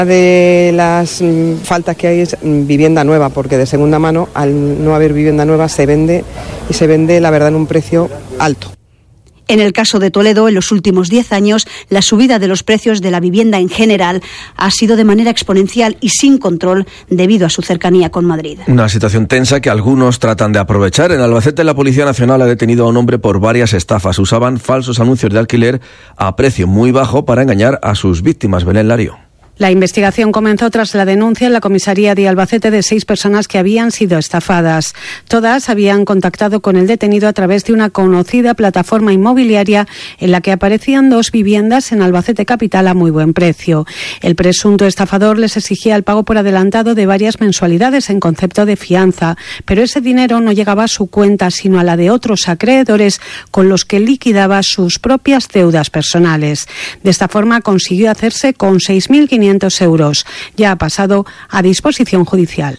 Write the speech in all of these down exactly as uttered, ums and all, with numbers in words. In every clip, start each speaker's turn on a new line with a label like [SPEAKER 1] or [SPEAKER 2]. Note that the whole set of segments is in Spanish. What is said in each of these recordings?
[SPEAKER 1] De las mm, faltas que hay es mm, vivienda nueva, porque de segunda mano, al no haber vivienda nueva, se vende y se vende, la verdad, en un precio alto.
[SPEAKER 2] En el caso de Toledo, en los últimos diez años, la subida de los precios de la vivienda en general ha sido de manera exponencial y sin control debido a su cercanía con Madrid.
[SPEAKER 3] Una situación tensa que algunos tratan de aprovechar. En Albacete, la Policía Nacional ha detenido a un hombre por varias estafas. Usaban falsos anuncios de alquiler a precio muy bajo para engañar a sus víctimas. Belén Lario.
[SPEAKER 4] La investigación comenzó tras la denuncia en la comisaría de Albacete de seis personas que habían sido estafadas. Todas habían contactado con el detenido a través de una conocida plataforma inmobiliaria en la que aparecían dos viviendas en Albacete capital a muy buen precio. El presunto estafador les exigía el pago por adelantado de varias mensualidades en concepto de fianza, pero ese dinero no llegaba a su cuenta sino a la de otros acreedores con los que liquidaba sus propias deudas personales. De esta forma consiguió hacerse con seis mil quinientos euros. Ya ha pasado a disposición judicial.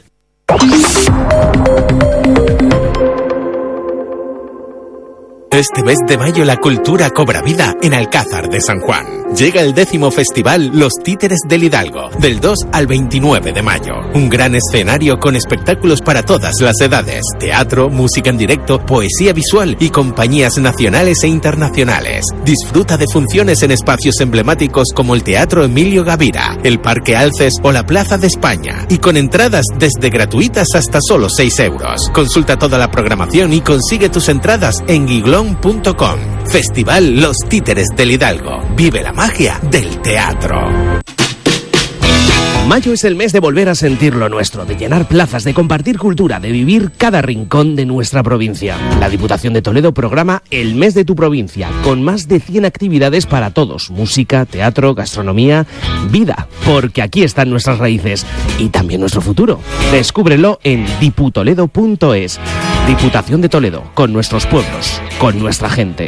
[SPEAKER 5] Este mes de mayo la cultura cobra vida en Alcázar de San Juan. Llega el décimo festival Los Títeres del Hidalgo, del dos al veintinueve de mayo. Un gran escenario con espectáculos para todas las edades. Teatro, música en directo, poesía visual y compañías nacionales e internacionales. Disfruta de funciones en espacios emblemáticos como el Teatro Emilio Gavira, el Parque Alces o la Plaza de España. Y con entradas desde gratuitas hasta solo seis euros. Consulta toda la programación y consigue tus entradas en guiglón punto com. Festival Los Títeres del Hidalgo. Vive la magia del teatro.
[SPEAKER 6] Mayo es el mes de volver a sentir lo nuestro, de llenar plazas, de compartir cultura, de vivir cada rincón de nuestra provincia. La Diputación de Toledo programa El Mes de tu Provincia, con más de cien actividades para todos. Música, teatro, gastronomía, vida, porque aquí están nuestras raíces y también nuestro futuro. Descúbrelo en diputoledo punto es. Diputación de Toledo, con nuestros pueblos, con nuestra gente.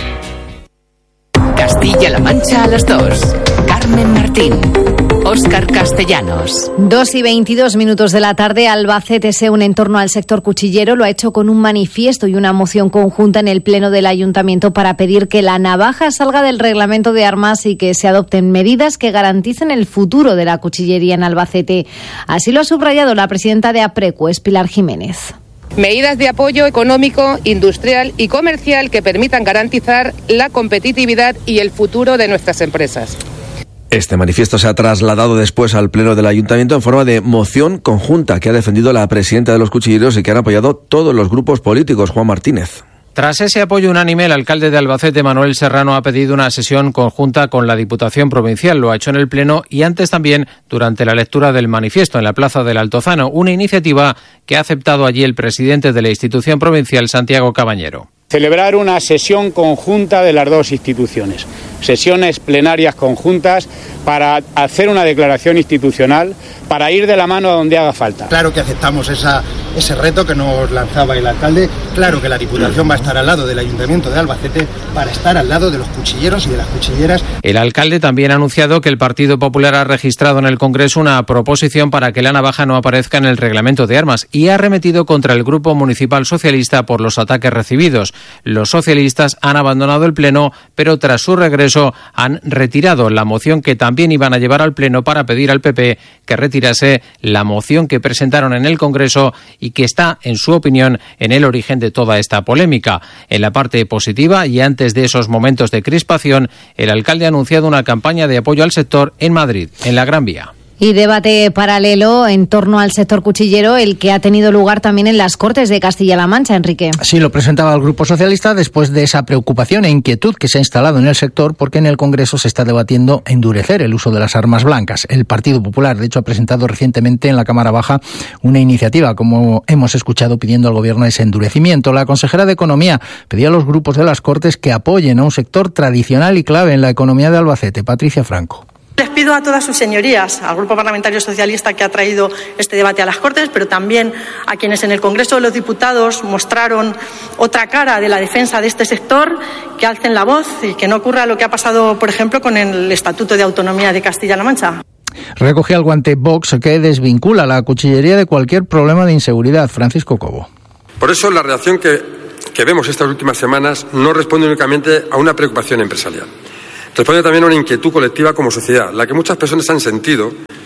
[SPEAKER 7] Castilla-La Mancha a las dos. Carmen Martín. Óscar Castellanos.
[SPEAKER 8] Dos y veintidós minutos de la tarde, Albacete se une en torno al sector cuchillero. Lo ha hecho con un manifiesto y una moción conjunta en el Pleno del Ayuntamiento para pedir que la navaja salga del reglamento de armas y que se adopten medidas que garanticen el futuro de la cuchillería en Albacete. Así lo ha subrayado la presidenta de APRECU, Pilar Jiménez.
[SPEAKER 9] Medidas de apoyo económico, industrial y comercial que permitan garantizar la competitividad y el futuro de nuestras empresas.
[SPEAKER 3] Este manifiesto se ha trasladado después al Pleno del Ayuntamiento en forma de moción conjunta que ha defendido la presidenta de los cuchilleros y que han apoyado todos los grupos políticos. Juan Martínez.
[SPEAKER 10] Tras ese apoyo unánime, el alcalde de Albacete, Manuel Serrano, ha pedido una sesión conjunta con la Diputación Provincial. Lo ha hecho en el Pleno y antes también durante la lectura del manifiesto en la Plaza del Altozano, una iniciativa que ha aceptado allí el presidente de la institución provincial, Santiago Cabañero.
[SPEAKER 11] Celebrar una sesión conjunta de las dos instituciones, sesiones plenarias conjuntas para hacer una declaración institucional, para ir de la mano a donde haga falta.
[SPEAKER 12] Claro que aceptamos esa, ese reto que nos lanzaba el alcalde, claro que la Diputación va a estar al lado del Ayuntamiento de Albacete para estar al lado de los cuchilleros y de las cuchilleras.
[SPEAKER 10] El alcalde también ha anunciado que el Partido Popular ha registrado en el Congreso una proposición para que la navaja no aparezca en el reglamento de armas y ha arremetido contra el Grupo Municipal Socialista por los ataques recibidos. Los socialistas han abandonado el Pleno, pero tras su regreso han retirado la moción que también iban a llevar al Pleno para pedir al P P que retirase la moción que presentaron en el Congreso y que está, en su opinión, en el origen de toda esta polémica. En la parte positiva y antes de esos momentos de crispación, el alcalde ha anunciado una campaña de apoyo al sector en Madrid, en la Gran Vía.
[SPEAKER 8] Y debate paralelo en torno al sector cuchillero, el que ha tenido lugar también en las Cortes de Castilla-La Mancha, Enrique.
[SPEAKER 13] Sí, lo presentaba el Grupo Socialista después de esa preocupación e inquietud que se ha instalado en el sector porque en el Congreso se está debatiendo endurecer el uso de las armas blancas. El Partido Popular, de hecho, ha presentado recientemente en la Cámara Baja una iniciativa, como hemos escuchado, pidiendo al Gobierno ese endurecimiento. La consejera de Economía pedía a los grupos de las Cortes que apoyen a un sector tradicional y clave en la economía de Albacete. Patricia Franco.
[SPEAKER 14] Les pido a todas sus señorías, al Grupo Parlamentario Socialista que ha traído este debate a las Cortes, pero también a quienes en el Congreso de los Diputados mostraron otra cara de la defensa de este sector, que alcen la voz y que no ocurra lo que ha pasado, por ejemplo, con el Estatuto de Autonomía de Castilla-La Mancha.
[SPEAKER 13] Recoge al guante Vox que desvincula la cuchillería de cualquier problema de inseguridad. Francisco Cobo.
[SPEAKER 15] Por eso la reacción que, que vemos estas últimas semanas no responde únicamente a una preocupación empresarial. Responde también a una inquietud colectiva como sociedad, la que muchas personas han sentido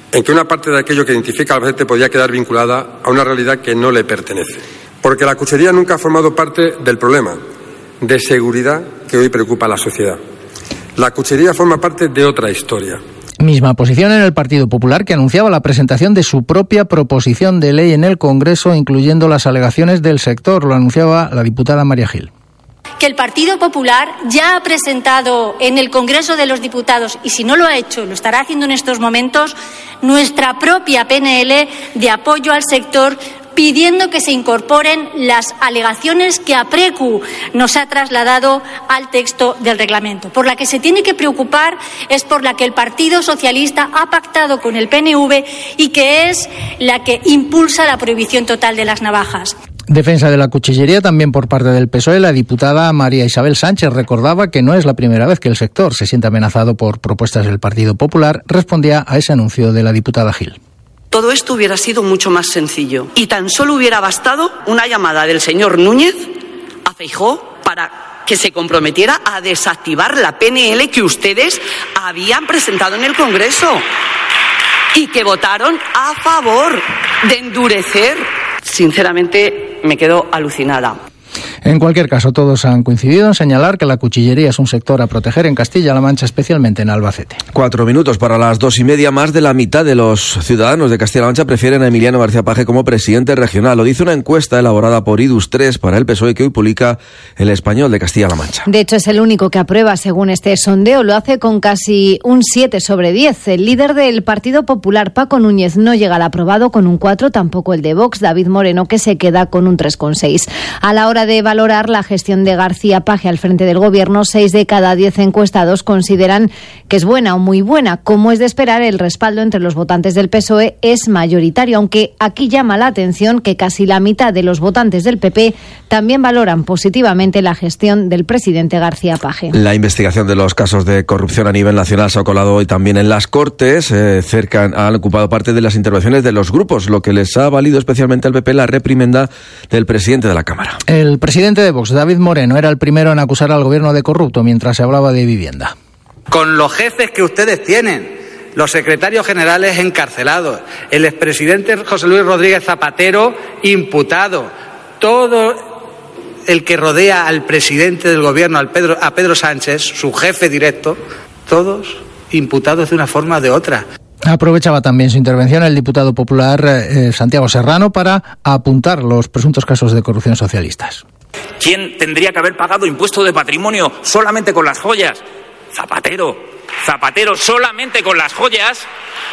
[SPEAKER 15] en que una parte de aquello que identifica a Albacete podía quedar vinculada a una realidad que no le pertenece. Porque la cuchería nunca ha formado parte del problema de seguridad que hoy preocupa a la sociedad. La cuchería forma parte de otra historia.
[SPEAKER 13] Misma posición en el Partido Popular, que anunciaba la presentación de su propia proposición de ley en el Congreso, incluyendo las alegaciones del sector. Lo anunciaba la diputada María Gil.
[SPEAKER 16] Que el Partido Popular ya ha presentado en el Congreso de los Diputados, y si no lo ha hecho, lo estará haciendo en estos momentos, nuestra propia P N L de apoyo al sector, pidiendo que se incorporen las alegaciones que APRECU nos ha trasladado al texto del reglamento. Por la que se tiene que preocupar es por la que el Partido Socialista ha pactado con el P N V y que es la que impulsa la prohibición total de las navajas.
[SPEAKER 13] Defensa de la cuchillería también por parte del P S O E. La diputada María Isabel Sánchez recordaba que no es la primera vez que el sector se siente amenazado por propuestas del Partido Popular. Respondía a ese anuncio de la diputada Gil.
[SPEAKER 17] Todo esto hubiera sido mucho más sencillo y tan solo hubiera bastado una llamada del señor Núñez a Feijóo para que se comprometiera a desactivar la P N L que ustedes habían presentado en el Congreso y que votaron a favor de endurecer. Sinceramente, me quedo alucinada.
[SPEAKER 13] En cualquier caso, todos han coincidido en señalar que la cuchillería es un sector a proteger en Castilla-La Mancha, especialmente en Albacete.
[SPEAKER 3] Cuatro minutos para las dos y media. Más de la mitad de los ciudadanos de Castilla-La Mancha prefieren a Emiliano García Paje como presidente regional. Lo dice una encuesta elaborada por IDUS tres para el P S O E que hoy publica El Español de Castilla-La Mancha.
[SPEAKER 8] De hecho, es el único que aprueba según este sondeo. Lo hace con casi un siete sobre diez. El líder del Partido Popular, Paco Núñez, no llega al aprobado con un cuatro, tampoco el de Vox, David Moreno, que se queda con un tres coma seis. A la hora de valorar la gestión de García Paje al frente del Gobierno, seis de cada diez encuestados consideran que es buena o muy buena. Como es de esperar, el respaldo entre los votantes del P S O E es mayoritario, aunque aquí llama la atención que casi la mitad de los votantes del P P también valoran positivamente la gestión del presidente García Paje.
[SPEAKER 3] La investigación de los casos de corrupción a nivel nacional se ha colado hoy también en las Cortes. Eh, cerca han ocupado parte de las intervenciones de los grupos, lo que les ha valido especialmente al P P la reprimenda del presidente de la Cámara.
[SPEAKER 13] El presidente de Vox, David Moreno, era el primero en acusar al gobierno de corrupto mientras se hablaba de vivienda.
[SPEAKER 18] Con los jefes que ustedes tienen, los secretarios generales encarcelados, el expresidente José Luis Rodríguez Zapatero imputado, todo el que rodea al presidente del gobierno, al Pedro, a Pedro Sánchez, su jefe directo, todos imputados de una forma o de otra.
[SPEAKER 13] Aprovechaba también su intervención el diputado popular eh, Santiago Serrano para apuntar los presuntos casos de corrupción socialistas.
[SPEAKER 19] ¿Quién tendría que haber pagado impuesto de patrimonio solamente con las joyas? Zapatero. Zapatero solamente con las joyas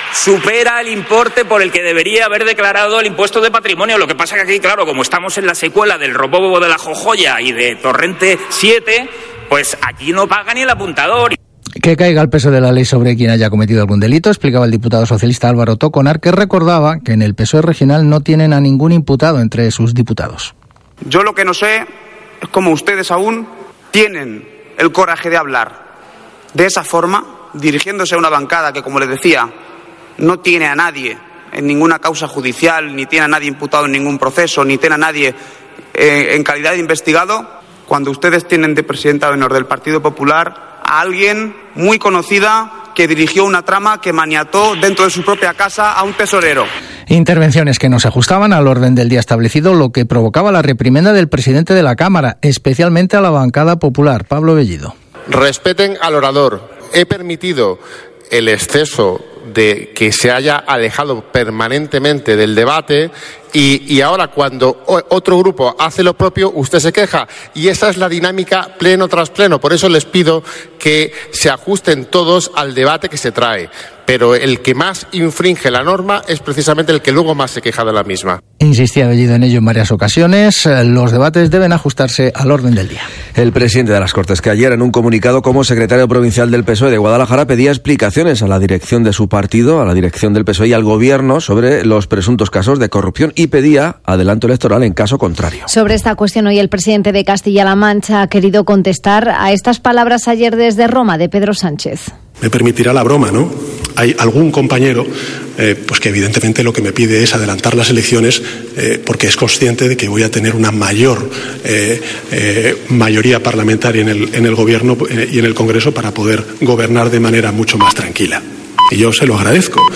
[SPEAKER 19] supera el importe por el que debería haber declarado el impuesto de patrimonio. Lo que pasa que aquí, claro, como estamos en la secuela del robo de la jojoya y de Torrente siete, pues aquí no paga ni el apuntador.
[SPEAKER 13] Que caiga el peso de la ley sobre quien haya cometido algún delito, explicaba el diputado socialista Álvaro Toconar, que recordaba que en el P S O E regional no tienen a ningún imputado entre sus diputados.
[SPEAKER 20] Yo lo que no sé es cómo ustedes aún tienen el coraje de hablar de esa forma, dirigiéndose a una bancada que, como les decía, no tiene a nadie en ninguna causa judicial, ni tiene a nadie imputado en ningún proceso, ni tiene a nadie eh, en calidad de investigado, cuando ustedes tienen de presidenta de honor del Partido Popular a alguien muy conocida que dirigió una trama que maniató dentro de su propia casa a un tesorero.
[SPEAKER 13] Intervenciones que no se ajustaban al orden del día establecido, lo que provocaba la reprimenda del presidente de la Cámara, especialmente a la bancada popular, Pablo Bellido.
[SPEAKER 21] Respeten al orador. He permitido el exceso de que se haya alejado permanentemente del debate y, y ahora cuando otro grupo hace lo propio, usted se queja. Y esa es la dinámica pleno tras pleno. Por eso les pido que se ajusten todos al debate que se trae. Pero el que más infringe la norma es precisamente el que luego más se queja de la misma.
[SPEAKER 13] Insistía Bellido en ello en varias ocasiones. Los debates deben ajustarse al orden del día.
[SPEAKER 3] El presidente de las Cortes, que ayer en un comunicado como secretario provincial del P S O E de Guadalajara pedía explicaciones a la dirección de su partido, a la dirección del P S O E y al gobierno sobre los presuntos casos de corrupción y pedía adelanto electoral en caso contrario.
[SPEAKER 8] Sobre esta cuestión hoy el presidente de Castilla-La Mancha ha querido contestar a estas palabras ayer desde Roma de Pedro Sánchez.
[SPEAKER 22] Me permitirá la broma, ¿no? Hay algún compañero eh, pues que evidentemente lo que me pide es adelantar las elecciones eh, porque es consciente de que voy a tener una mayor eh, eh, mayoría parlamentaria en el, en el Gobierno y en el Congreso para poder gobernar de manera mucho más tranquila. Y yo se lo agradezco.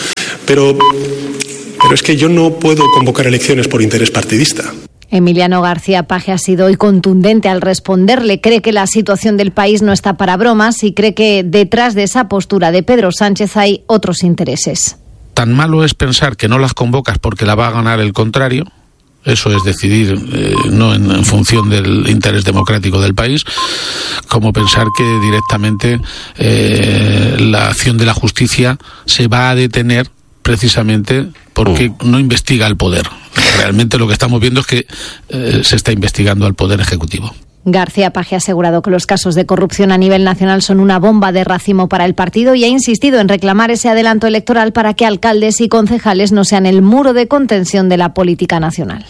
[SPEAKER 22] Pero, pero es que yo no puedo convocar elecciones por interés partidista.
[SPEAKER 8] Emiliano García Paje ha sido hoy contundente al responderle. Cree que la situación del país no está para bromas y cree que detrás de esa postura de Pedro Sánchez hay otros intereses.
[SPEAKER 1] Tan malo es pensar que no las convocas porque la va a ganar el contrario. Eso es decidir eh, no en, en función del interés democrático del país, como pensar que directamente eh, la acción de la justicia se va a detener precisamente porque no investiga al poder. Realmente lo que estamos viendo es que eh, se está investigando al Poder Ejecutivo.
[SPEAKER 8] García Paje ha asegurado que los casos de corrupción a nivel nacional son una bomba de racimo para el partido y ha insistido en reclamar ese adelanto electoral para que alcaldes y concejales no sean el muro de contención de la política nacional.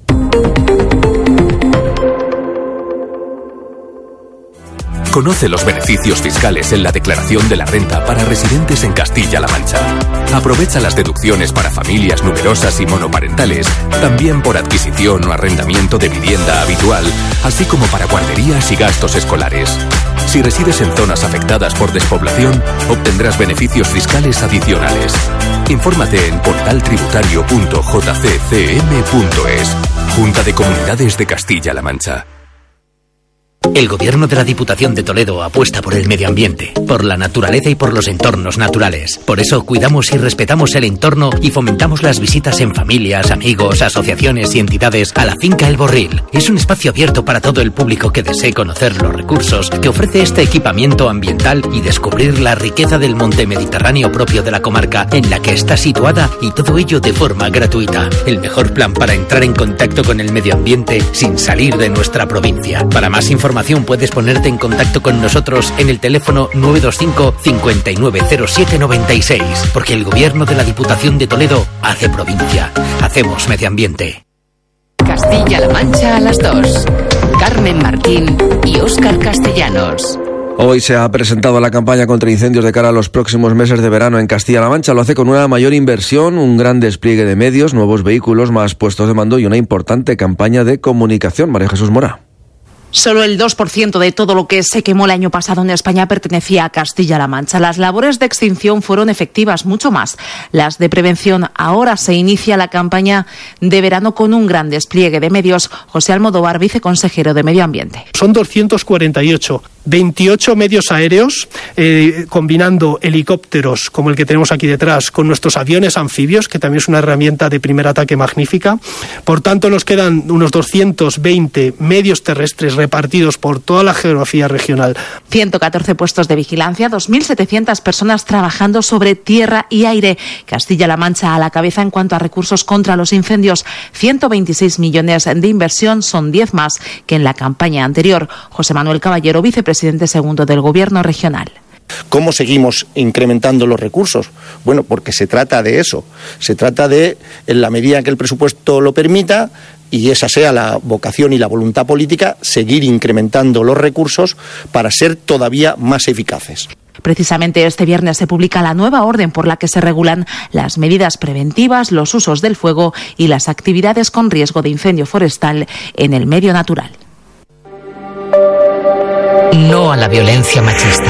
[SPEAKER 2] Conoce los beneficios fiscales en la declaración de la renta para residentes en Castilla-La Mancha. Aprovecha las deducciones para familias numerosas y monoparentales, también por adquisición o arrendamiento de vivienda habitual, así como para guarderías y gastos escolares. Si resides en zonas afectadas por despoblación, obtendrás beneficios fiscales adicionales. Infórmate en portal tributario punto j c c m punto es. Junta de Comunidades de Castilla-La Mancha.
[SPEAKER 23] El Gobierno de la Diputación de Toledo apuesta por el medio ambiente, por la naturaleza y por los entornos naturales. Por eso cuidamos y respetamos el entorno y fomentamos las visitas en familias, amigos, asociaciones y entidades a la finca El Borril. Es un espacio abierto para todo el público que desee conocer los recursos que ofrece este equipamiento ambiental y descubrir la riqueza del monte mediterráneo propio de la comarca en la que está situada, y todo ello de forma gratuita. El mejor plan para entrar en contacto con el medio ambiente sin salir de nuestra provincia. Para más información puedes ponerte en contacto con nosotros en el teléfono nueve dos cinco, cinco nueve cero siete nueve seis, porque el Gobierno de la Diputación de Toledo hace provincia. Hacemos medio ambiente.
[SPEAKER 7] Castilla-La Mancha a las dos. Carmen Martín y Óscar Castellanos.
[SPEAKER 3] Hoy se ha presentado la campaña contra incendios de cara a los próximos meses de verano en Castilla-La Mancha. Lo hace con una mayor inversión, un gran despliegue de medios, nuevos vehículos, más puestos de mando y una importante campaña de comunicación. María Jesús Mora.
[SPEAKER 24] Solo el dos por ciento de todo lo que se quemó el año pasado en España pertenecía a Castilla-La Mancha. Las labores de extinción fueron efectivas, mucho más las de prevención. Ahora se inicia la campaña de verano con un gran despliegue de medios. José Almodóvar, viceconsejero de Medio Ambiente.
[SPEAKER 25] Son doscientos cuarenta y ocho, veintiocho medios aéreos, eh, combinando helicópteros como el que tenemos aquí detrás con nuestros aviones anfibios, que también es una herramienta de primer ataque magnífica. Por tanto, nos quedan unos doscientos veinte medios terrestres repartidos por toda la geografía regional.
[SPEAKER 24] ciento catorce puestos de vigilancia, dos mil setecientas personas trabajando sobre tierra y aire. Castilla-La Mancha a la cabeza en cuanto a recursos contra los incendios. ciento veintiséis millones de inversión, son diez más que en la campaña anterior. José Manuel Caballero, vicepresidente segundo del Gobierno regional.
[SPEAKER 26] ¿Cómo seguimos incrementando los recursos? Bueno, porque se trata de eso. Se trata de, en la medida en que el presupuesto lo permita, y esa sea la vocación y la voluntad política, seguir incrementando los recursos para ser todavía más eficaces.
[SPEAKER 24] Precisamente este viernes se publica la nueva orden por la que se regulan las medidas preventivas, los usos del fuego y las actividades con riesgo de incendio forestal en el medio natural.
[SPEAKER 7] No a la violencia machista.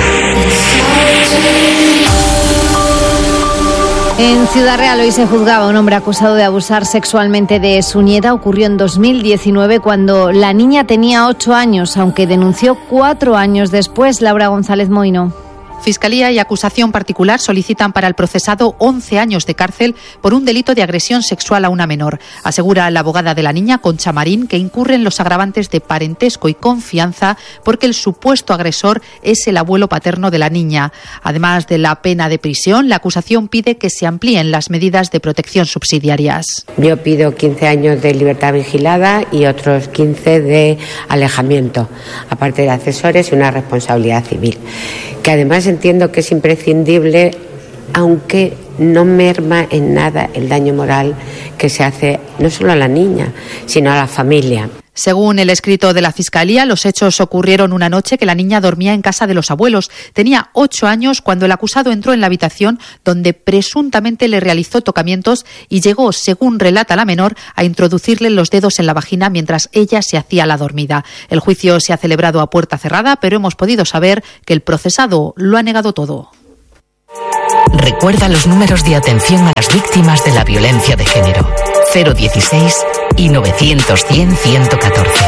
[SPEAKER 8] En Ciudad Real hoy se juzgaba a un hombre acusado de abusar sexualmente de su nieta. Ocurrió en dos mil diecinueve cuando la niña tenía ocho años, aunque denunció cuatro años después. Laura González Moino.
[SPEAKER 27] Fiscalía y acusación particular solicitan para el procesado once años de cárcel por un delito de agresión sexual a una menor. Asegura la abogada de la niña, Concha Marín, que incurren los agravantes de parentesco y confianza porque el supuesto agresor es el abuelo paterno de la niña. Además de la pena de prisión, la acusación pide que se amplíen las medidas de protección subsidiarias.
[SPEAKER 28] Yo pido quince años de libertad vigilada y otros quince de alejamiento, aparte de accesorios y una responsabilidad civil, que además entiendo que es imprescindible, aunque no merma en nada el daño moral que se hace no solo a la niña, sino a la familia.
[SPEAKER 27] Según el escrito de la Fiscalía, los hechos ocurrieron una noche que la niña dormía en casa de los abuelos. Tenía ocho años cuando el acusado entró en la habitación donde presuntamente le realizó tocamientos y llegó, según relata la menor, a introducirle los dedos en la vagina mientras ella se hacía la dormida. El juicio se ha celebrado a puerta cerrada, pero hemos podido saber que el procesado lo ha negado todo.
[SPEAKER 23] Recuerda los números de atención a las víctimas de la violencia de género. cero dieciséis y novecientos cien ciento catorce.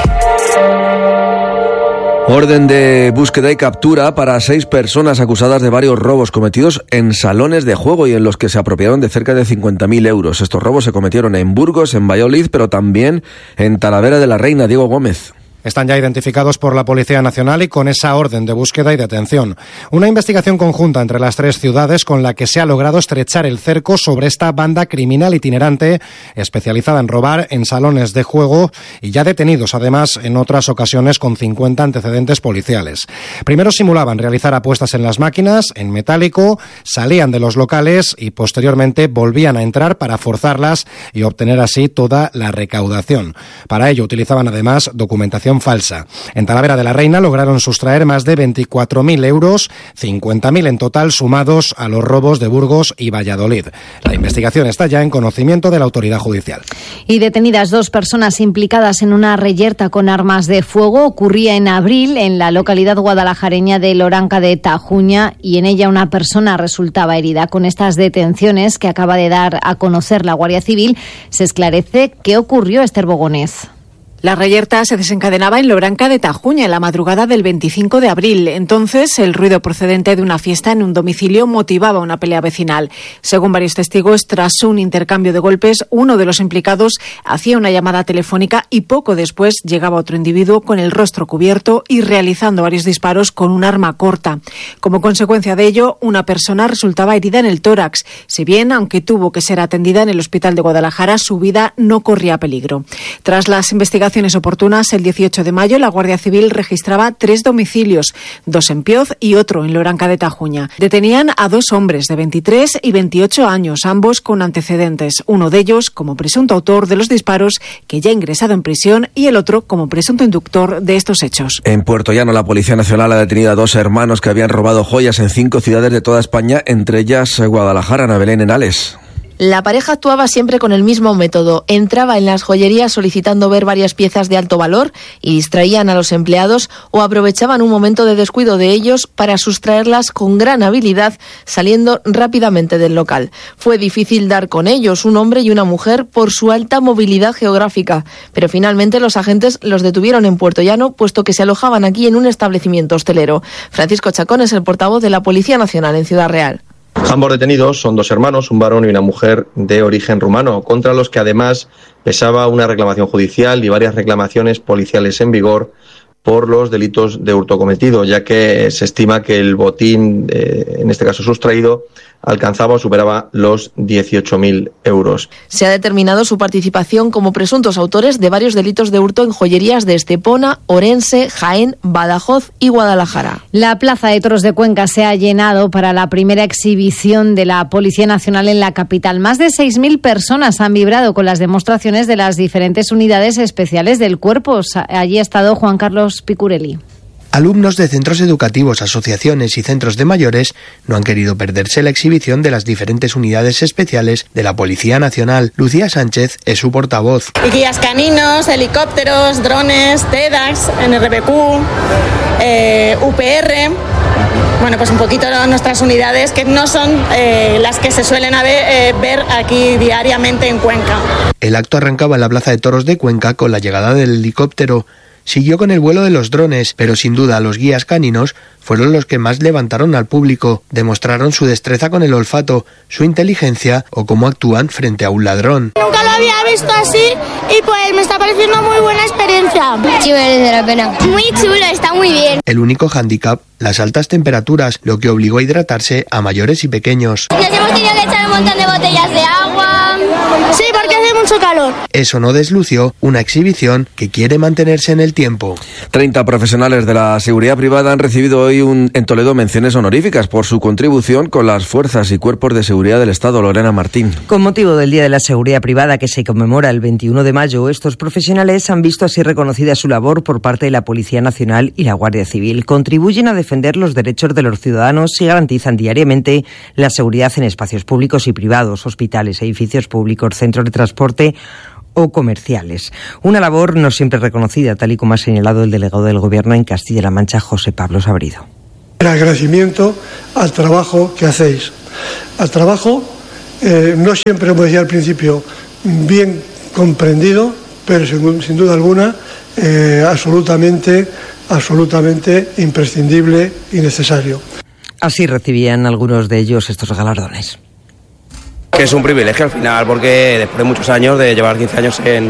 [SPEAKER 3] Orden de búsqueda y captura para seis personas acusadas de varios robos cometidos en salones de juego y en los que se apropiaron de cerca de cincuenta mil euros. Estos robos se cometieron en Burgos, en Valladolid, pero también en Talavera de la Reina. Diego Gómez.
[SPEAKER 4] Están ya identificados por la Policía Nacional y con esa orden de búsqueda y detención. Una investigación conjunta entre las tres ciudades con la que se ha logrado estrechar el cerco sobre esta banda criminal itinerante especializada en robar en salones de juego y ya detenidos además en otras ocasiones con cincuenta antecedentes policiales. Primero simulaban realizar apuestas en las máquinas, en metálico, salían de los locales y posteriormente volvían a entrar para forzarlas y obtener así toda la recaudación. Para ello utilizaban además documentación falsa. En Talavera de la Reina lograron sustraer más de veinticuatro mil euros, cincuenta mil en total sumados a los robos de Burgos y Valladolid. La investigación está ya en conocimiento de la autoridad judicial.
[SPEAKER 8] Y detenidas dos personas implicadas en una reyerta con armas de fuego. Ocurría en abril en la localidad guadalajareña de Loranca de Tajuña y en ella una persona resultaba herida. Con estas detenciones que acaba de dar a conocer la Guardia Civil, se esclarece qué ocurrió. Esther Bogonés.
[SPEAKER 5] La reyerta se desencadenaba en Loranca de Tajuña en la madrugada del veinticinco de abril. Entonces, el ruido procedente de una fiesta en un domicilio motivaba una pelea vecinal. Según varios testigos, tras un intercambio de golpes, uno de los implicados hacía una llamada telefónica y poco después llegaba otro individuo con el rostro cubierto y realizando varios disparos con un arma corta. Como consecuencia de ello, una persona resultaba herida en el tórax. Si bien, aunque tuvo que ser atendida en el hospital de Guadalajara, su vida no corría peligro. Tras las investigaciones oportunas, el dieciocho de mayo la Guardia Civil registraba tres domicilios, dos en Pioz y otro en Loranca de Tajuña. Detenían a dos hombres de veintitrés y veintiocho años, ambos con antecedentes, uno de ellos como presunto autor de los disparos que ya ha ingresado en prisión y el otro como presunto inductor de estos hechos.
[SPEAKER 3] En Puerto Llano la Policía Nacional ha detenido a dos hermanos que habían robado joyas en cinco ciudades de toda España, entre ellas Guadalajara. Ana Belén Henales.
[SPEAKER 6] La pareja actuaba siempre con el mismo método. Entraba en las joyerías solicitando ver varias piezas de alto valor y distraían a los empleados o aprovechaban un momento de descuido de ellos para sustraerlas con gran habilidad, saliendo rápidamente del local. Fue difícil dar con ellos, un hombre y una mujer, por su alta movilidad geográfica, pero finalmente los agentes los detuvieron en Puerto Llano, puesto que se alojaban aquí en un establecimiento hostelero. Francisco Chacón es el portavoz de la Policía Nacional en Ciudad Real.
[SPEAKER 9] Ambos detenidos son dos hermanos, un varón y una mujer de origen rumano, contra los que además pesaba una reclamación judicial y varias reclamaciones policiales en vigor por los delitos de hurto cometido, ya que se estima que el botín, eh, en este caso sustraído, alcanzaba o superaba los dieciocho mil euros.
[SPEAKER 6] Se ha determinado su participación como presuntos autores de varios delitos de hurto en joyerías de Estepona, Orense, Jaén, Badajoz y Guadalajara.
[SPEAKER 8] La Plaza de Toros de Cuenca se ha llenado para la primera exhibición de la Policía Nacional en la capital. Más de seis mil personas han vibrado con las demostraciones de las diferentes unidades especiales del cuerpo. Allí ha estado Juan Carlos Picurelli.
[SPEAKER 10] Alumnos de centros educativos, asociaciones y centros de mayores no han querido perderse la exhibición de las diferentes unidades especiales de la Policía Nacional. Lucía Sánchez es su portavoz.
[SPEAKER 11] Guías caninos, helicópteros, drones, TEDx, N R B Q, eh, U P R... Bueno, pues un poquito nuestras unidades que no son eh, las que se suelen haber, eh, ver aquí diariamente en Cuenca.
[SPEAKER 10] El acto arrancaba en la Plaza de Toros de Cuenca con la llegada del helicóptero. Siguió con el vuelo de los drones, pero sin duda los guías caninos fueron los que más levantaron al público. Demostraron su destreza con el olfato, su inteligencia o cómo actúan frente a un ladrón.
[SPEAKER 12] Nunca lo había visto así y pues me está pareciendo muy buena experiencia.
[SPEAKER 14] Sí, merece la pena.
[SPEAKER 12] Muy chulo, está muy bien.
[SPEAKER 10] El único hándicap, las altas temperaturas, lo que obligó a hidratarse a mayores y pequeños.
[SPEAKER 12] Nos hemos tenido que echar un montón de botellas de agua. Sí, porque hace mucho calor.
[SPEAKER 10] Eso no deslució una exhibición que quiere mantenerse en el tiempo.
[SPEAKER 3] treinta profesionales de la seguridad privada han recibido hoy un, en Toledo menciones honoríficas por su contribución con las fuerzas y cuerpos de seguridad del Estado. Lorena Martín.
[SPEAKER 29] Con motivo del Día de la Seguridad Privada, que se conmemora el veintiuno de mayo, estos profesionales han visto así reconocida su labor por parte de la Policía Nacional y la Guardia Civil. Contribuyen a defender los derechos de los ciudadanos y garantizan diariamente la seguridad en espacios públicos y privados, hospitales, edificios públicos, centros de transporte o comerciales. Una labor no siempre reconocida, tal y como ha señalado el delegado del Gobierno en Castilla-La Mancha, José Pablo Sabrido.
[SPEAKER 30] El agradecimiento al trabajo que hacéis,
[SPEAKER 13] al trabajo, eh, no siempre, como decía al principio, bien comprendido, pero sin, sin duda alguna eh, absolutamente, absolutamente imprescindible y necesario.
[SPEAKER 29] Así recibían algunos de ellos estos galardones.
[SPEAKER 14] Que es un privilegio al final, porque después de muchos años, de llevar quince años en,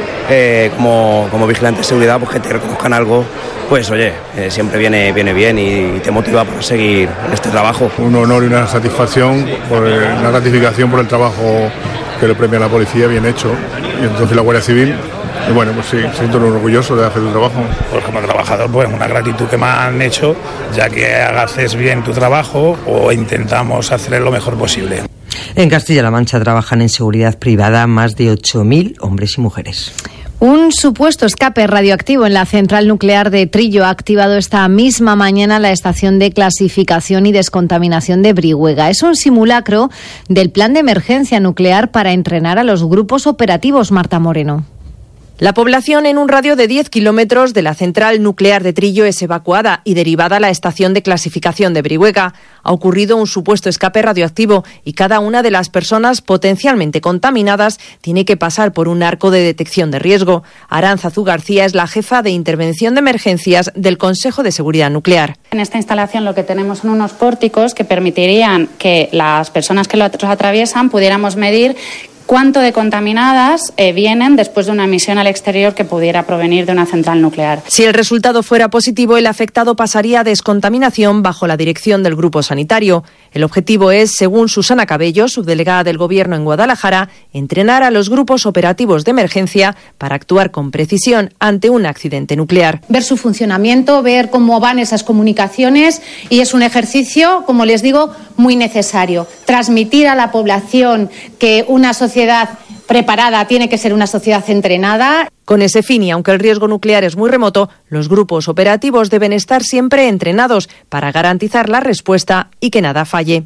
[SPEAKER 14] eh, como, como vigilante de seguridad, pues que te reconozcan algo, pues oye, eh, siempre viene, viene bien y te motiva para seguir en este trabajo.
[SPEAKER 15] Un honor y una satisfacción, por, una gratificación por el trabajo que le premia a la policía, bien hecho, y entonces la Guardia Civil. Y bueno, pues sí, siento orgulloso de hacer tu trabajo.
[SPEAKER 16] Pues como trabajador, pues una gratitud que me han hecho, ya que haces bien tu trabajo o intentamos hacer lo mejor posible.
[SPEAKER 29] En Castilla-La Mancha trabajan en seguridad privada más de ocho mil hombres y mujeres.
[SPEAKER 8] Un supuesto escape radioactivo en la central nuclear de Trillo ha activado esta misma mañana la estación de clasificación y descontaminación de Brihuega. Es un simulacro del plan de emergencia nuclear para entrenar a los grupos operativos. Marta Moreno.
[SPEAKER 17] La población en un radio de diez kilómetros de la central nuclear de Trillo es evacuada y derivada a la estación de clasificación de Brihuega. Ha ocurrido un supuesto escape radioactivo y cada una de las personas potencialmente contaminadas tiene que pasar por un arco de detección de riesgo. Aránzazu García es la jefa de intervención de emergencias del Consejo de Seguridad Nuclear.
[SPEAKER 18] En esta instalación lo que tenemos son unos pórticos que permitirían que las personas que los atraviesan pudiéramos medir cuánto de contaminadas eh, vienen después de una emisión al exterior que pudiera provenir de una central nuclear.
[SPEAKER 17] Si el resultado fuera positivo, el afectado pasaría a descontaminación bajo la dirección del grupo sanitario. El objetivo es, según Susana Cabello, subdelegada del Gobierno en Guadalajara, entrenar a los grupos operativos de emergencia para actuar con precisión ante un accidente nuclear.
[SPEAKER 19] Ver su funcionamiento, ver cómo van esas comunicaciones, y es un ejercicio, como les digo, muy necesario. Transmitir a la población que una sociedad preparada tiene que ser una sociedad entrenada.
[SPEAKER 17] Con ese fin, y aunque el riesgo nuclear es muy remoto, los grupos operativos deben estar siempre entrenados para garantizar la respuesta y que nada falle.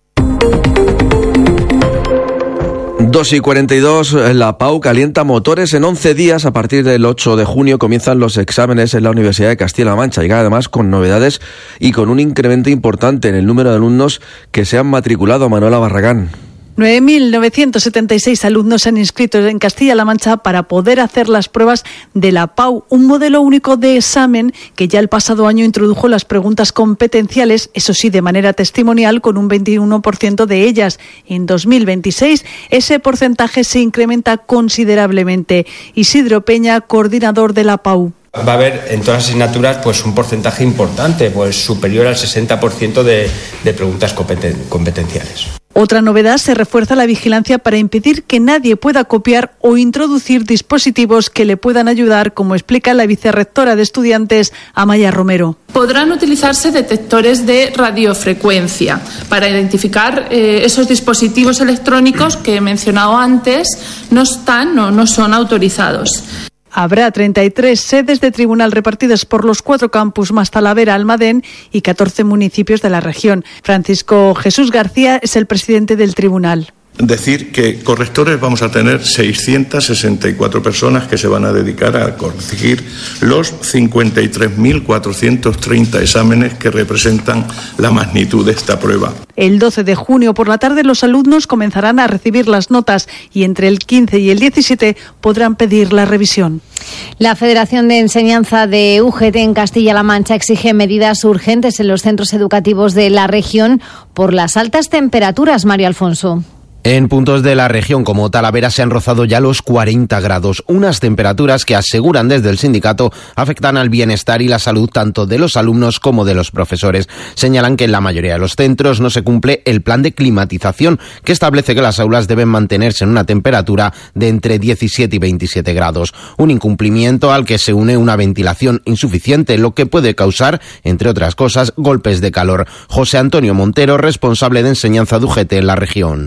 [SPEAKER 3] dos y cuarenta y dos, la Pau calienta motores. En once días, a partir del ocho de junio, comienzan los exámenes en la Universidad de Castilla-La Mancha. Llega además con novedades y con un incremento importante en el número de alumnos que se han matriculado. Manuela Barragán.
[SPEAKER 20] nueve mil novecientos setenta y seis alumnos se han inscrito en Castilla-La Mancha para poder hacer las pruebas de la Pau, un modelo único de examen que ya el pasado año introdujo las preguntas competenciales, eso sí, de manera testimonial, con un veintiuno por ciento de ellas. En dos mil veintiséis ese porcentaje se incrementa considerablemente. Isidro Peña, coordinador de la Pau.
[SPEAKER 21] Va a haber en todas las asignaturas pues un porcentaje importante, pues superior al sesenta por ciento de, de preguntas competen- competenciales.
[SPEAKER 20] Otra novedad, se refuerza la vigilancia para impedir que nadie pueda copiar o introducir dispositivos que le puedan ayudar, como explica la vicerrectora de estudiantes, Amaya Romero.
[SPEAKER 30] Podrán utilizarse detectores de radiofrecuencia para identificar eh, esos dispositivos electrónicos que he mencionado antes, no están o no, no son autorizados.
[SPEAKER 20] Habrá treinta y tres sedes de tribunal repartidas por los cuatro campus más Talavera, Almadén y catorce municipios de la región. Francisco Jesús García es el presidente del tribunal.
[SPEAKER 31] Decir que correctores vamos a tener seiscientas sesenta y cuatro personas que se van a dedicar a corregir los cincuenta y tres mil cuatrocientos treinta exámenes que representan la magnitud de esta prueba.
[SPEAKER 20] El doce de junio por la tarde los alumnos comenzarán a recibir las notas y entre el quince y el diecisiete podrán pedir la revisión.
[SPEAKER 8] La Federación de Enseñanza de U G T en Castilla-La Mancha exige medidas urgentes en los centros educativos de la región por las altas temperaturas. Mario Alfonso.
[SPEAKER 32] En puntos de la región como Talavera se han rozado ya los cuarenta grados, unas temperaturas que aseguran desde el sindicato afectan al bienestar y la salud tanto de los alumnos como de los profesores. Señalan que en la mayoría de los centros no se cumple el plan de climatización que establece que las aulas deben mantenerse en una temperatura de entre diecisiete y veintisiete grados. Un incumplimiento al que se une una ventilación insuficiente, lo que puede causar, entre otras cosas, golpes de calor. José Antonio Montero, responsable de enseñanza de U G T en la región.
[SPEAKER 33] La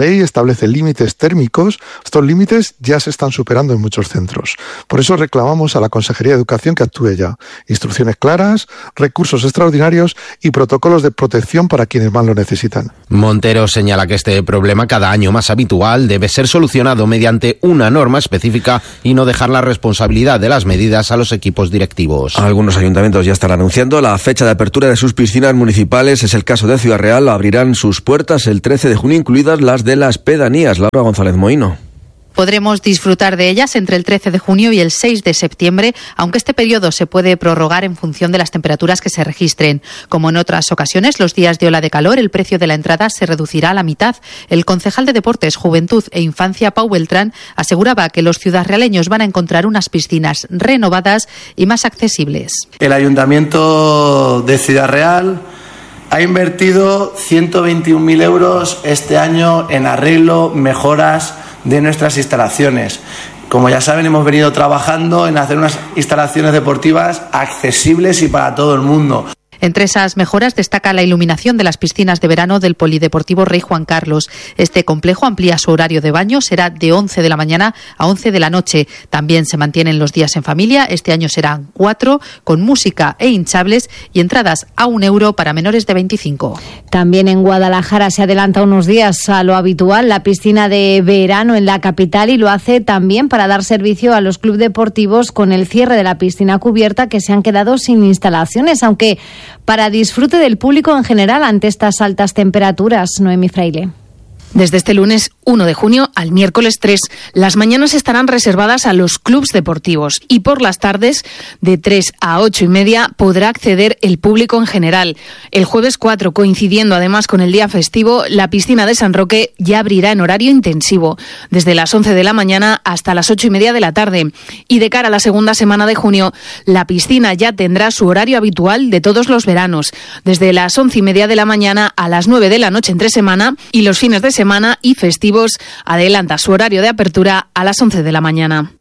[SPEAKER 1] ley establece límites térmicos. Estos límites ya se están superando en muchos centros. Por eso reclamamos a la Consejería de Educación que actúe ya. Instrucciones claras, recursos extraordinarios y protocolos de protección para quienes más lo necesitan.
[SPEAKER 32] Montero señala que este problema, cada año más habitual, debe ser solucionado mediante una norma específica y no dejar la responsabilidad de las medidas a los equipos directivos.
[SPEAKER 3] Algunos ayuntamientos ya están anunciando la fecha de apertura de sus piscinas municipales. Es el caso de Ciudad Real. Abrirán sus puertas el trece de junio, incluidas las de las pedanías. Laura González Moino.
[SPEAKER 2] Podremos disfrutar de ellas entre el trece de junio y el seis de septiembre, aunque este periodo se puede prorrogar en función de las temperaturas que se registren. Como en otras ocasiones, los días de ola de calor, el precio de la entrada se reducirá a la mitad. El concejal de Deportes, Juventud e Infancia, Pau Beltrán, aseguraba que los ciudadrealeños van a encontrar unas piscinas renovadas y más accesibles.
[SPEAKER 4] El Ayuntamiento de Ciudad Real ha invertido ciento veintiún mil euros este año en arreglo, mejoras de nuestras instalaciones. Como ya saben, hemos venido trabajando en hacer unas instalaciones deportivas accesibles y para todo el mundo.
[SPEAKER 2] Entre esas mejoras destaca la iluminación de las piscinas de verano del Polideportivo Rey Juan Carlos. Este complejo amplía su horario de baño, será de once de la mañana a once de la noche. También se mantienen los días en familia, este año serán cuatro, con música e hinchables y entradas a un euro para menores de veinticinco.
[SPEAKER 8] También en Guadalajara se adelanta unos días a lo habitual la piscina de verano en la capital, y lo hace también para dar servicio a los clubes deportivos con el cierre de la piscina cubierta, que se han quedado sin instalaciones, aunque para disfrute del público en general ante estas altas temperaturas. Noemi Fraile.
[SPEAKER 5] Desde este lunes uno de junio al miércoles tres, las mañanas estarán reservadas a los clubs deportivos y por las tardes, de tres a ocho y media, podrá acceder el público en general. El jueves cuatro, coincidiendo además con el día festivo, la piscina de San Roque ya abrirá en horario intensivo, desde las once de la mañana hasta las ocho y media de la tarde. Y de cara a la segunda semana de junio, la piscina ya tendrá su horario habitual de todos los veranos, desde las once y media de la mañana a las nueve de la noche entre semana, y los fines de semana semana y festivos adelanta su horario de apertura a las once de la mañana.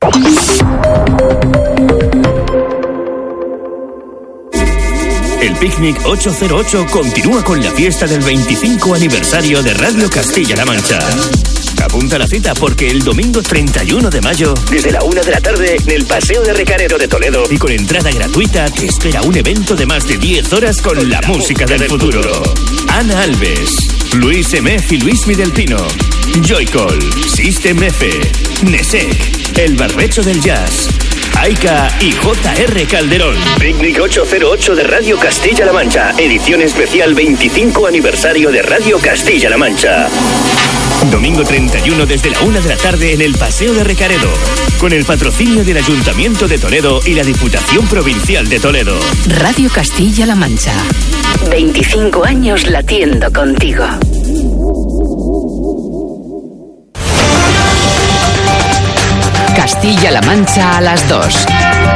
[SPEAKER 7] El Picnic ochocientos ocho continúa con la fiesta del veinticinco aniversario de Radio Castilla-La Mancha. Apunta la cita porque el domingo treinta y uno de mayo, desde la una de la tarde, en el Paseo de Recaredo de Toledo, y con entrada gratuita, te espera un evento de más de diez horas con la música del futuro. Ana Alves, Luis Emef y Luis Midelpino, Joycol, System F, Nesek, El Barbecho del Jazz, Aika y J R Calderón. Picnic ochocientos ocho de Radio Castilla-La Mancha, edición especial veinticinco aniversario de Radio Castilla-La Mancha. Domingo treinta y uno desde la una de la tarde en el Paseo de Recaredo, con el patrocinio del Ayuntamiento de Toledo y la Diputación Provincial de Toledo.
[SPEAKER 22] Radio Castilla-La Mancha. veinticinco años latiendo contigo. Castilla-La Mancha a las dos.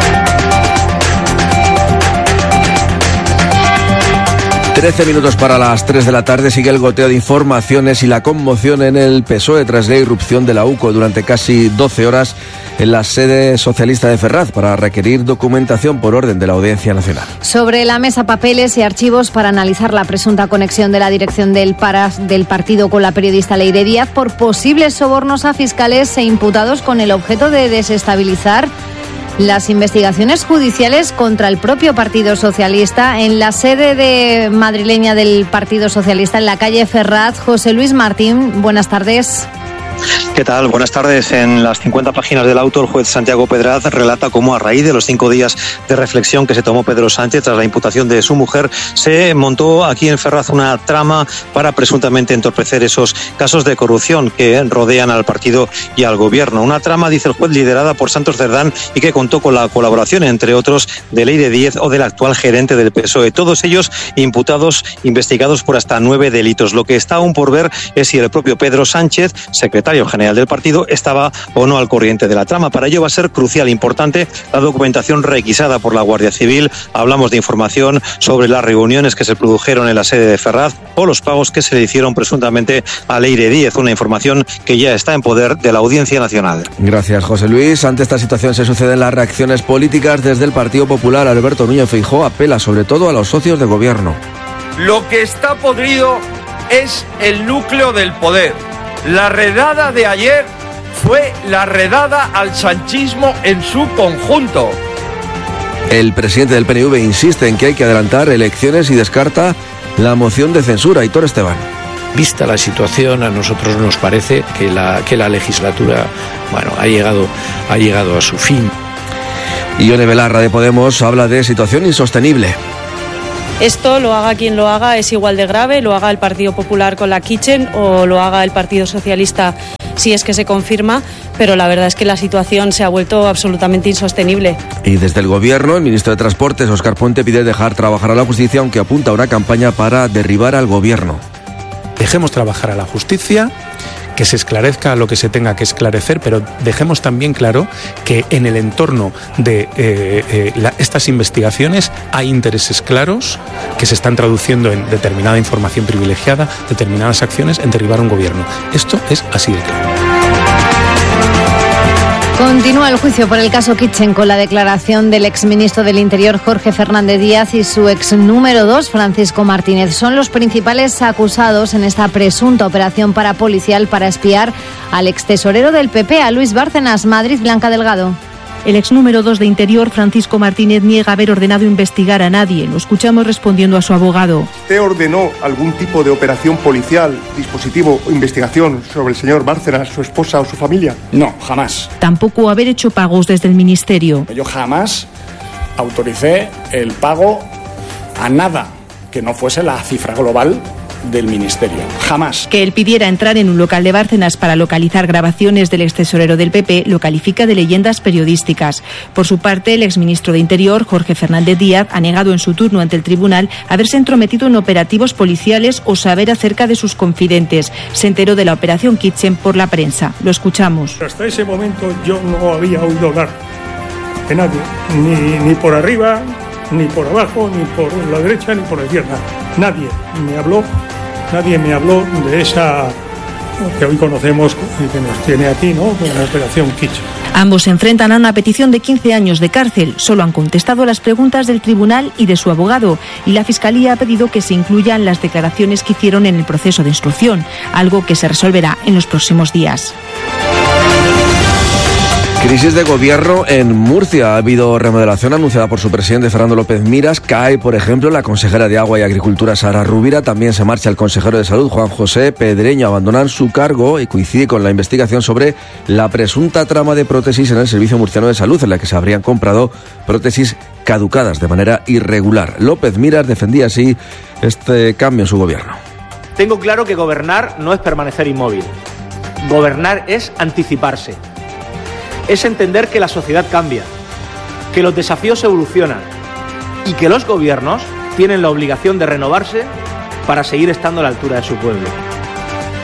[SPEAKER 3] trece minutos para las tres de la tarde. Sigue el goteo de informaciones y la conmoción en el P S O E tras la irrupción de la U C O durante casi doce horas en la sede socialista de Ferraz para requerir documentación por orden de la Audiencia Nacional.
[SPEAKER 8] Sobre la mesa, papeles y archivos para analizar la presunta conexión de la dirección del, Paras, del partido con la periodista Leire Díaz por posibles sobornos a fiscales e imputados con el objeto de desestabilizar las investigaciones judiciales contra el propio Partido Socialista. En la sede de madrileña del Partido Socialista, en la calle Ferraz, José Luis Martín, buenas tardes.
[SPEAKER 23] ¿Qué tal? Buenas tardes. En las cincuenta páginas del auto, el juez Santiago Pedraz relata cómo a raíz de los cinco días de reflexión que se tomó Pedro Sánchez tras la imputación de su mujer, se montó aquí en Ferraz una trama para presuntamente entorpecer esos casos de corrupción que rodean al partido y al gobierno. Una trama, dice el juez, liderada por Santos Cerdán y que contó con la colaboración, entre otros, de Leire Díez o del actual gerente del P S O E. Todos ellos imputados, investigados por hasta nueve delitos. Lo que está aún por ver es si el propio Pedro Sánchez, secretario general del partido, estaba o no al corriente de la trama. Para ello va a ser crucial e importante la documentación requisada por la Guardia Civil. Hablamos de información sobre las reuniones que se produjeron en la sede de Ferraz o los pagos que se le hicieron presuntamente a Leire Díez, una información que ya está en poder de la Audiencia Nacional.
[SPEAKER 3] Gracias, José Luis. Ante esta situación se suceden las reacciones políticas. Desde el Partido Popular, Alberto Núñez Feijóo apela sobre todo a los socios de gobierno.
[SPEAKER 24] Lo que está podrido es el núcleo del poder.
[SPEAKER 6] La redada de ayer fue la redada al sanchismo en su conjunto.
[SPEAKER 3] El presidente del P N V insiste en que hay que adelantar elecciones y descarta la moción de censura. Aitor Esteban.
[SPEAKER 9] Vista la situación, a nosotros nos parece que la, que la legislatura, bueno, ha llegado, ha llegado a su fin.
[SPEAKER 3] Ione Belarra de Podemos habla de situación insostenible.
[SPEAKER 10] Esto, lo haga quien lo haga, es igual de grave, lo haga el Partido Popular con la Kitchen o lo haga el Partido Socialista si es que se confirma, pero la verdad es que la situación se ha vuelto absolutamente insostenible.
[SPEAKER 3] Y desde el Gobierno, el ministro de Transportes, Óscar Puente, pide dejar trabajar a la justicia, aunque apunta a una campaña para derribar al Gobierno.
[SPEAKER 11] Dejemos trabajar a la justicia, que se esclarezca lo que se tenga que esclarecer, pero dejemos también claro que en el entorno de eh, eh, la, estas investigaciones hay intereses claros que se están traduciendo en determinada información privilegiada, determinadas acciones en derribar un gobierno. Esto es así de claro.
[SPEAKER 8] Continúa el juicio por el caso Kitchen con la declaración del exministro del Interior Jorge Fernández Díaz y su ex número dos Francisco Martínez. Son los principales acusados en esta presunta operación parapolicial para espiar al extesorero del P P, a Luis Bárcenas. Madrid, Blanca Delgado.
[SPEAKER 12] El ex número dos de Interior, Francisco Martínez, niega haber ordenado investigar a nadie. Lo escuchamos respondiendo a su abogado.
[SPEAKER 13] ¿Usted ordenó algún tipo de operación policial, dispositivo o investigación sobre el señor Bárcenas, su esposa o su familia?
[SPEAKER 14] No, jamás.
[SPEAKER 12] Tampoco haber hecho pagos desde el Ministerio.
[SPEAKER 14] Yo jamás autoricé el pago a nada que no fuese la cifra global del Ministerio. Jamás.
[SPEAKER 12] Que él pidiera entrar en un local de Bárcenas para localizar grabaciones del extesorero del P P lo califica de leyendas periodísticas. Por su parte, el exministro de Interior, Jorge Fernández Díaz, ha negado en su turno ante el tribunal haberse entrometido en operativos policiales o saber acerca de sus confidentes. Se enteró de la operación Kitchen por la prensa. Lo escuchamos.
[SPEAKER 13] Hasta ese momento yo no había oído hablar de nadie, ni, ni por arriba, ni por abajo, ni por la derecha, ni por la izquierda. Nadie me habló, nadie me habló de esa que hoy conocemos y que nos tiene aquí, ¿no?, con la operación Kitchen.
[SPEAKER 12] Ambos se enfrentan a una petición de quince años de cárcel. Solo han contestado las preguntas del tribunal y de su abogado, y la Fiscalía ha pedido que se incluyan las declaraciones que hicieron en el proceso de instrucción, algo que se resolverá en los próximos días.
[SPEAKER 3] Crisis de gobierno en Murcia. Ha habido remodelación anunciada por su presidente Fernando López Miras. Cae, por ejemplo, la consejera de Agua y Agricultura Sara Rubira. También se marcha el consejero de Salud Juan José Pedreño. Abandonan su cargo y coincide con la investigación sobre la presunta trama de prótesis en el Servicio Murciano de Salud, en la que se habrían comprado prótesis caducadas de manera irregular. López Miras defendía así este cambio en su gobierno.
[SPEAKER 24] Tengo claro que gobernar no es permanecer inmóvil. Gobernar es anticiparse. Es entender que la sociedad cambia, que los desafíos evolucionan y que los gobiernos tienen la obligación de renovarse para seguir estando a la altura de su pueblo.